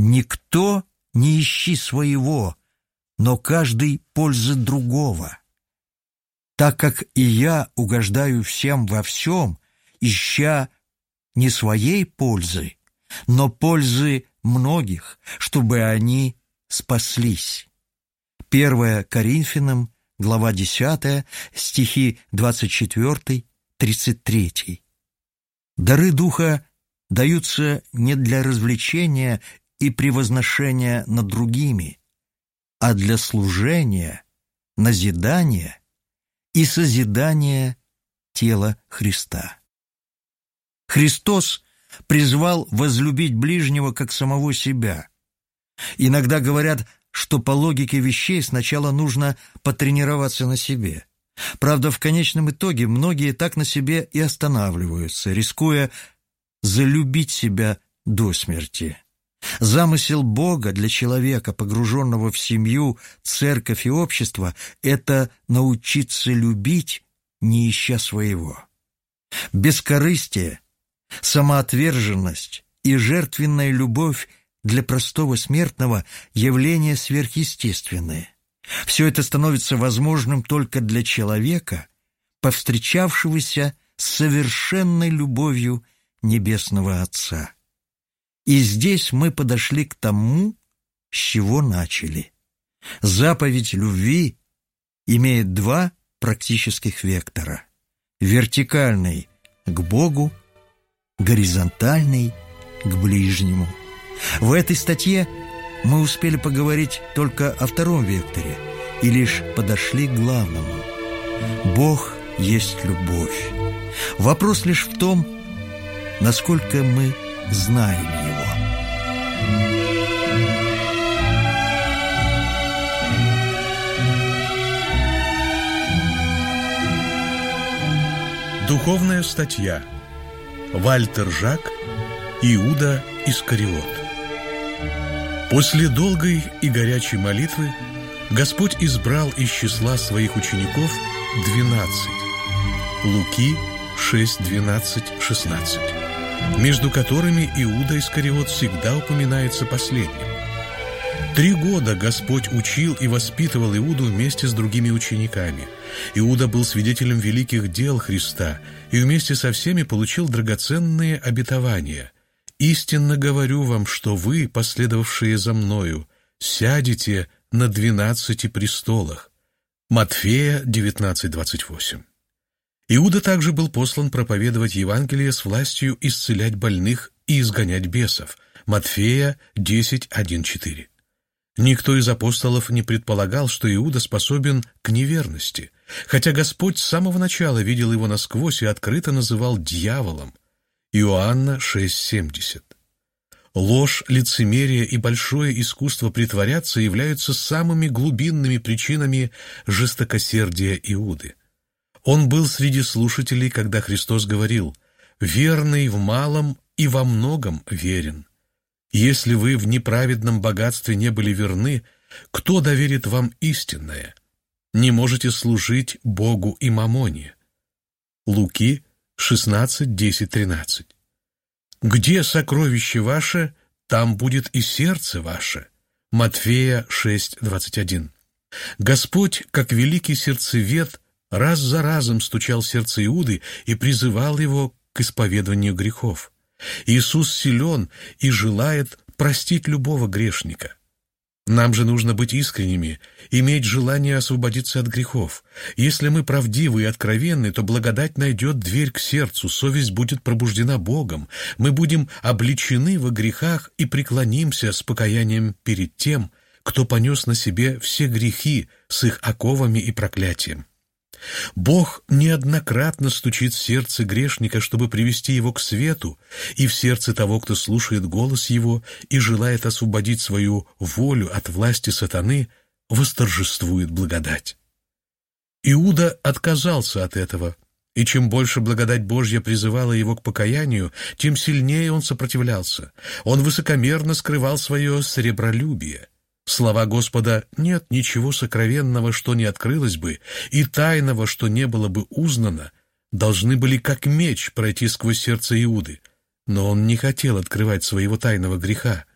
«Никто не ищи своего, но каждый пользы другого. Так как и я угождаю всем во всем, ища не своей пользы, но пользы многих, чтобы они спаслись». 1 Коринфянам, глава 10, стихи 24-33. Дары Духа даются не для развлечения и превозношения над другими, а для служения, назидания и созидания тела Христа. Христос призвал возлюбить ближнего как самого себя. Иногда говорят, что по логике вещей сначала нужно потренироваться на себе. Правда, в конечном итоге многие так на себе и останавливаются, рискуя залюбить себя до смерти. Замысел Бога для человека, погруженного в семью, церковь и общество, это научиться любить, не ища своего. Бескорыстие, самоотверженность и жертвенная любовь для простого смертного – явления сверхъестественные. Все это становится возможным только для человека, повстречавшегося с совершенной любовью Небесного Отца. И здесь мы подошли к тому, с чего начали. Заповедь любви имеет два практических вектора. Вертикальный – к Богу, горизонтальный – к ближнему. В этой статье мы успели поговорить только о втором векторе и лишь подошли к главному. Бог есть любовь. Вопрос лишь в том, насколько мы знаем Его. Духовная статья. Вальтер Жак. Иуда Искариот. После долгой и горячей молитвы Господь избрал из числа своих учеников 12. Луки 6, 12, 16. Между которыми Иуда Искариот всегда упоминается последним. 3 года Господь учил и воспитывал Иуду вместе с другими учениками. Иуда был свидетелем великих дел Христа и вместе со всеми получил драгоценные обетования. «Истинно говорю вам, что вы, последовавшие за мною, сядете на 12 престолах». Матфея 19:28. Иуда также был послан проповедовать Евангелие с властью исцелять больных и изгонять бесов. Матфея 10:1-4. Никто из апостолов не предполагал, что Иуда способен к неверности, хотя Господь с самого начала видел его насквозь и открыто называл дьяволом. Иоанна 6:70. Ложь, лицемерие и большое искусство притворяться являются самыми глубинными причинами жестокосердия Иуды. Он был среди слушателей, когда Христос говорил: «Верный в малом и во многом верен. Если вы в неправедном богатстве не были верны, кто доверит вам истинное? Не можете служить Богу и мамоне». Луки 16:10-13. «Где сокровище ваше, там будет и сердце ваше». Матфея 6:21. Господь, как великий сердцевед, раз за разом стучал в сердце Иуды и призывал его к исповеданию грехов. Иисус силен и желает простить любого грешника. Нам же нужно быть искренними, иметь желание освободиться от грехов. Если мы правдивы и откровенны, то благодать найдет дверь к сердцу, совесть будет пробуждена Богом, мы будем обличены во грехах и преклонимся с покаянием перед тем, кто понес на себе все грехи с их оковами и проклятием. Бог неоднократно стучит в сердце грешника, чтобы привести его к свету, и в сердце того, кто слушает голос его и желает освободить свою волю от власти сатаны, восторжествует благодать. Иуда отказался от этого, и чем больше благодать Божья призывала его к покаянию, тем сильнее он сопротивлялся. Он высокомерно скрывал свое сребролюбие. Слова Господа «нет ничего сокровенного, что не открылось бы, и тайного, что не было бы узнано», должны были как меч пройти сквозь сердце Иуды. Но он не хотел открывать своего тайного греха.